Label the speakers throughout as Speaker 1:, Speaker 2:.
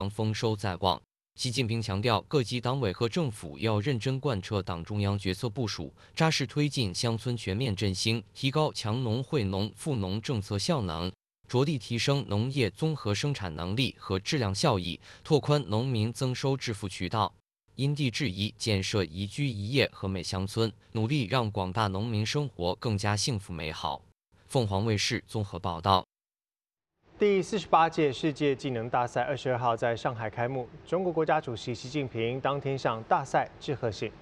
Speaker 1: 丰收在望。习近平强调，各级党委和政府要认真贯彻党中央决策部署，扎实推进乡村全面振兴，提高强农惠农富农政策效能，着力提升农业综合生产能力和质量效益，拓宽农民增收致富渠道。因地制宜建设宜居宜业和美乡村，努力让广大农民生活更加幸福美好。凤凰卫视综合报道。
Speaker 2: 第48届世界技能大赛22号在上海开幕，中国国家主席习近平当天向大赛致贺信。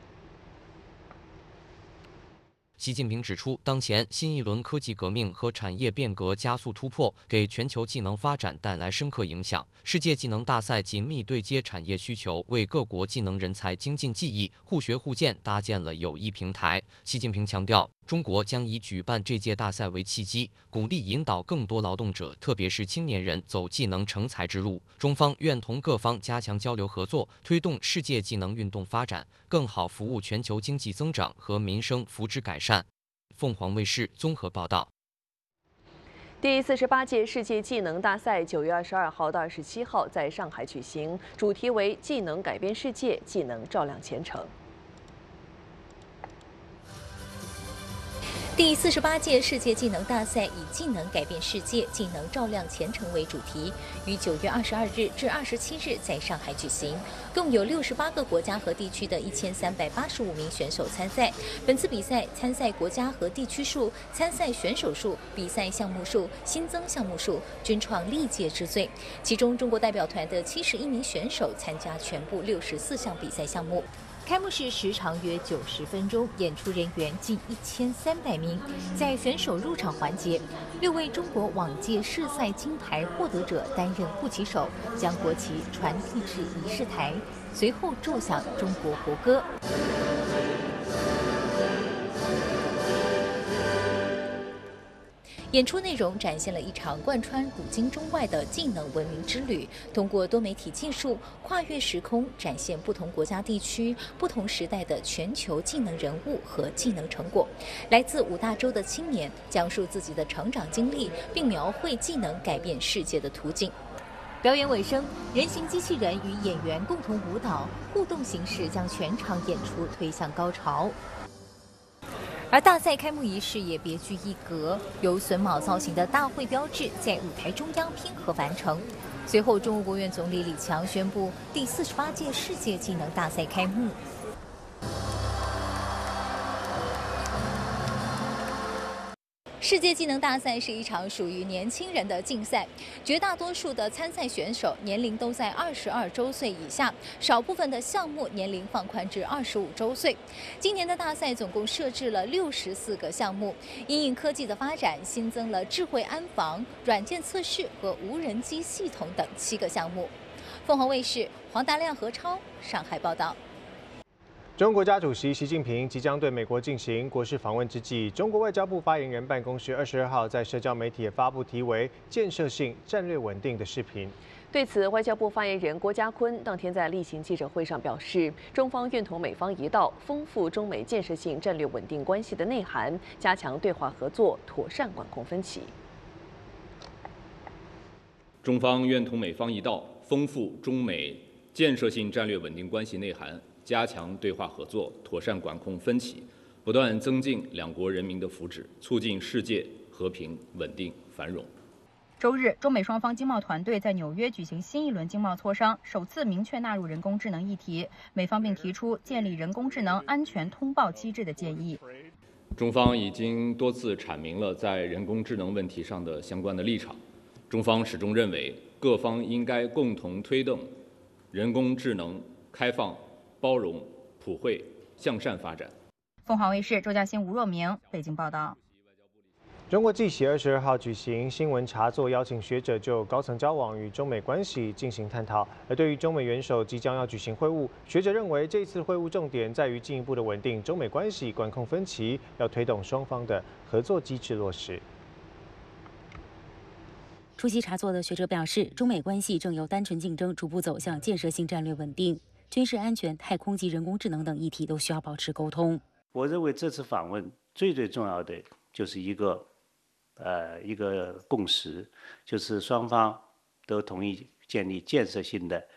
Speaker 1: 习近平指出，当前新一轮科技革命和产业变革加速突破，给全球技能发展带来深刻影响。世界技能大赛紧密对接产业需求，为各国技能人才精进技艺、互学互鉴搭建了有益平台。习近平强调，中国将以举办这届大赛为契机，鼓励引导更多劳动者，特别是青年人走技能成才之路。中方愿同各方加强交流合作，推动世界技能运动发展，更好服务全球经济增长和民生福祉改善。凤凰卫视综合报道。
Speaker 3: 第48届世界技能大赛9月22号到27号在上海举行，主题为“技能改变世界，技能照亮前程”。
Speaker 4: 第48届世界技能大赛以“技能改变世界，技能照亮前程”为主题，于9月22日至27日在上海举行。共有68个国家和地区的1385名选手参赛。本次比赛参赛国家和地区数、参赛选手数、比赛项目数、新增项目数均创历届之最。其中，中国代表团的71名选手参加全部64项比赛项目。开幕式时长约90分钟，演出人员近1300名。在选手入场环节，6位中国往届世赛金牌获得者担任护旗手，将国旗传递至仪式台，随后奏响中国国歌。演出内容展现了一场贯穿古今中外的技能文明之旅，通过多媒体技术跨越时空，展现不同国家地区、不同时代的全球技能人物和技能成果。来自5大洲的青年讲述自己的成长经历，并描绘技能改变世界的途径。表演尾声，人形机器人与演员共同舞蹈，互动形式将全场演出推向高潮。而大赛开幕仪式也别具一格，由榫卯造型的大会标志在舞台中央拼合完成。随后，中国国务院总理李强宣布第48届世界技能大赛开幕。世界技能大赛是一场属于年轻人的竞赛，绝大多数的参赛选手年龄都在22周岁以下，少部分的项目年龄放宽至25周岁。今年的大赛总共设置了64个项目，因应科技的发展，新增了智慧安防、软件测试和无人机系统等7个项目。凤凰卫视黄达亮、何超上海报道。
Speaker 2: 中国国家主席习近平即将对美国进行国事访问之际，中国外交部发言人办公室22号在社交媒体也发布题为“建设性、战略稳定”的视频。
Speaker 3: 对此，外交部发言人郭家坤当天在例行记者会上表示，中方愿同美方一道，丰富中美建设性战略稳定关系的内涵，加强对话合作，妥善管控分歧。
Speaker 5: 中方愿同美方一道，丰富中美建设性战略稳定关系内涵，加强对话合作，妥善管控分歧，不断增进两国人民的福祉，促进世界和平、稳定、繁荣。
Speaker 6: 周日，中美双方经贸团队在纽约举行新一轮经贸磋商，首次明确纳入人工智能议题。美方并提出建立人工智能安全通报机制的建议。
Speaker 5: 中方已经多次阐明了在人工智能问题上的相关的立场。中方始终认为，各方应该共同推动人工智能开放、包容、普惠、向善发展。
Speaker 6: 凤凰卫视周嘉欣、吴若明北京报道。
Speaker 2: 中国记协22号举行新闻茶座，邀请学者就高层交往与中美关系进行探讨。而对于中美元首即将要举行会晤，学者认为这次会晤重点在于进一步的稳定中美关系、管控分歧，要推动双方的合作机制落实。
Speaker 7: 出席茶座的学者表示，中美关系正由单纯竞争逐步走向建设性战略稳定，军事安全、太空及人工智能等议题都需要保持沟通。
Speaker 8: 我认为这次访问最重要的就是一个共识，就是双方都同意建立建设性的